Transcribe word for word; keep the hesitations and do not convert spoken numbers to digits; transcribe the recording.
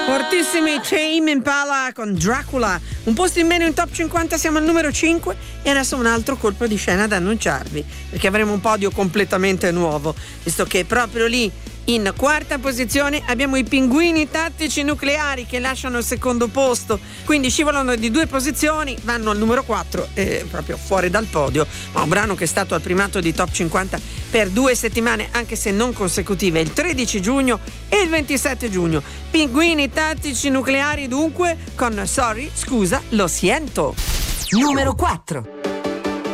Fortissimi Tame Impala con Dracula. Un posto in meno in top cinquanta, siamo al numero cinque e adesso un altro colpo di scena da annunciarvi, perché avremo un podio completamente nuovo, visto che proprio lì in quarta posizione abbiamo i Pinguini Tattici Nucleari che lasciano il secondo posto, quindi scivolano di due posizioni, vanno al numero quattro e proprio fuori dal podio, ma un brano che è stato al primato di top cinquanta per due settimane, anche se non consecutive, il tredici giugno e il ventisette giugno. Pinguini Tattici Nucleari dunque con Sorry, scusa, lo siento. Numero quattro.